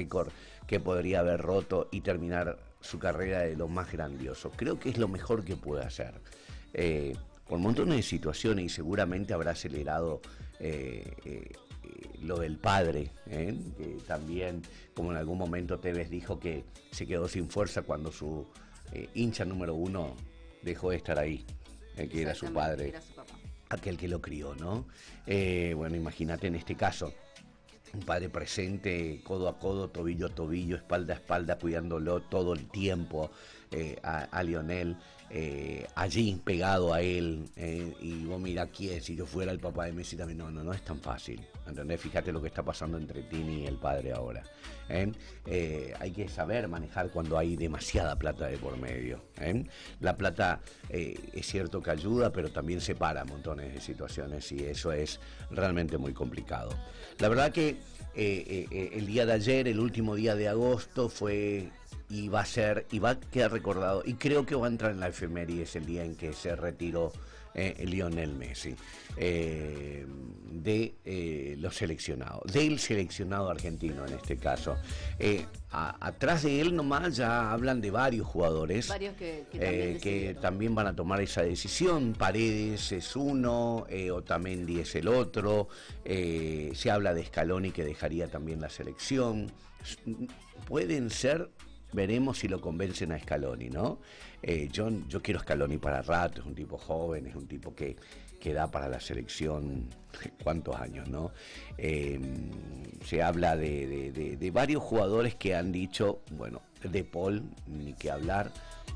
récord que podría haber roto y terminar su carrera de lo más grandioso. Creo que es lo mejor que puede hacer. Por montones de situaciones, y seguramente habrá acelerado lo del padre, que también, como en algún momento Tevez dijo que se quedó sin fuerza cuando su hincha número 1 dejó de estar ahí, que era su padre, era su papá, aquel que lo crió, ¿no? Bueno, imagínate en este caso, un padre presente, codo a codo, tobillo a tobillo, espalda a espalda, cuidándolo todo el tiempo, a Lionel, allí pegado a él, y vos mirá quién, si yo fuera el papá de Messi también, no es tan fácil, ¿entendés? Fíjate lo que está pasando entre Tini y el padre ahora, hay que saber manejar cuando hay demasiada plata de por medio, la plata es cierto que ayuda, pero también separa montones de situaciones, y eso es realmente muy complicado. La verdad que el día de ayer, el último día de agosto, fue y va a quedar recordado, y creo que va a entrar en la efemérides el día en que se retiró Lionel Messi de los seleccionados, del seleccionado argentino en este caso. Atrás de él nomás ya hablan de varios jugadores, que también van a tomar esa decisión. Paredes es uno, Otamendi es el otro, se habla de Scaloni, que dejaría también la selección. Pueden ser, veremos si lo convencen a Scaloni, ¿no? Yo quiero Scaloni para rato, es un tipo joven, es un tipo que da para la selección cuántos años, ¿no? Se habla de varios jugadores que han dicho, bueno, de Paul, ni que hablar,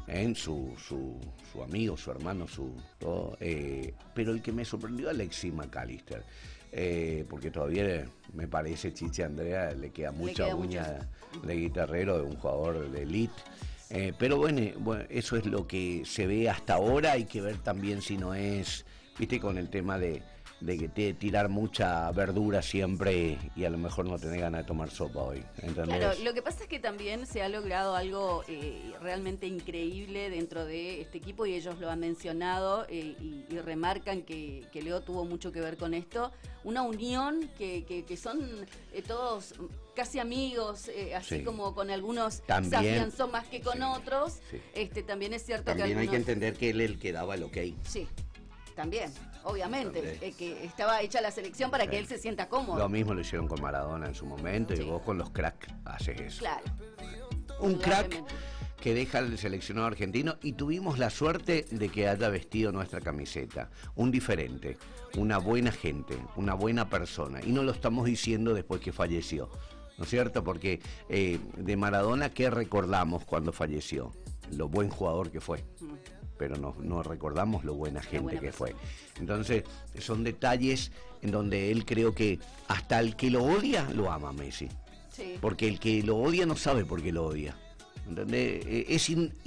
su amigo, su hermano, todo, pero el que me sorprendió, Alexis McAllister, porque todavía me parece, Chiche Andrea, le queda mucha uña de guitarrero, de un jugador de elite. Pero bueno, eso es lo que se ve hasta ahora. Hay que ver también si no es, viste, con el tema de que tirar mucha verdura siempre, y a lo mejor no tener ganas de tomar sopa hoy, ¿entendés? Claro, lo que pasa es que también se ha logrado algo realmente increíble dentro de este equipo, y ellos lo han mencionado, y remarcan que Leo tuvo mucho que ver con esto, una unión que son todos casi amigos, así Sí. como con algunos También, se afianzó más que con sí, otros, sí. También es cierto También que algunos... hay que entender que él es el que daba el ok. Sí. También, obviamente, que estaba hecha la selección para que él se sienta cómodo. Lo mismo lo hicieron con Maradona en su momento, y vos con los cracks haces eso. Claro. Un crack que deja el seleccionado argentino, y tuvimos la suerte de que haya vestido nuestra camiseta. Un diferente, una buena gente, una buena persona, y no lo estamos diciendo después que falleció, ¿no es cierto? Porque de Maradona, ¿qué recordamos cuando falleció? Lo buen jugador que fue. Pero no recordamos lo buena gente que fue. Entonces, son detalles en donde él, creo que hasta el que lo odia, lo ama a Messi. Sí. Porque el que lo odia no sabe por qué lo odia. ¿Entendés? Es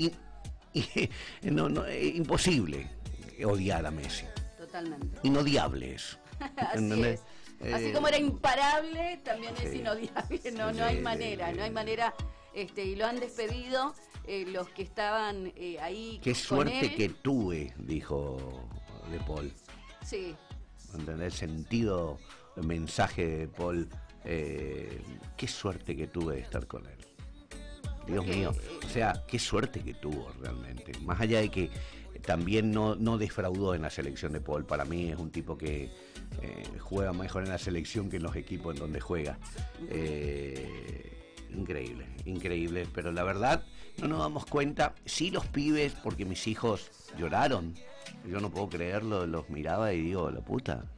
imposible odiar a Messi. Totalmente. Inodiable eso. Así es. Así como era imparable, también es Sí. inodiable. No hay manera, no hay manera. Y lo han despedido los que estaban ahí. Qué con suerte él. que tuve, dijo De Paul. Sí. ¿Entendés? El sentido, el mensaje de Paul, qué suerte que tuve de estar con él. Dios mío, o sea, qué suerte que tuvo realmente. Más allá de que también no defraudó en la selección de Paul. Para mí es un tipo que juega mejor en la selección que en los equipos en donde juega. Increíble, pero la verdad no nos damos cuenta. Sí, los pibes, porque mis hijos lloraron, yo no puedo creerlo, los miraba y digo, la puta,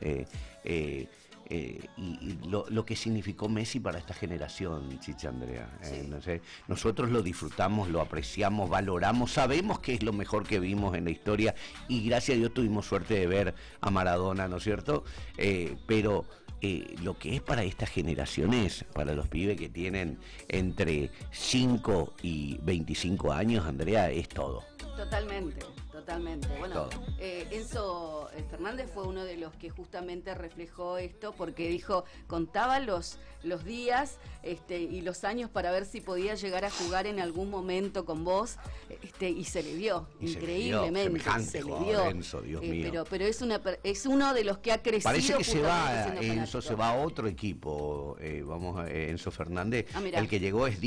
y lo que significó Messi para esta generación, Chicha Andrea, no sé, nosotros lo disfrutamos, lo apreciamos, valoramos, sabemos que es lo mejor que vimos en la historia, y gracias a Dios tuvimos suerte de ver a Maradona, ¿no es cierto? Pero lo que es para estas generaciones, para los pibes que tienen entre 5 y 25 años, Andrea, es todo. Totalmente. Totalmente. Bueno, Enzo Fernández fue uno de los que justamente reflejó esto, porque dijo, contaba los días y los años para ver si podía llegar a jugar en algún momento con vos, y se le vio, increíblemente, se le vio. Enzo, Dios mío. Pero es uno de los que ha crecido. Parece que se va, Enzo se va a otro equipo, Enzo Fernández, el que llegó es